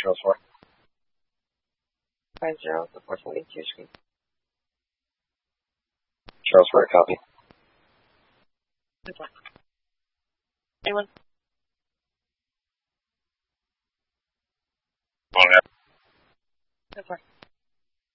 Charles 4. 50, the 472 screen. Charles 4, copy. Good luck. Anyone? Going out. Good luck.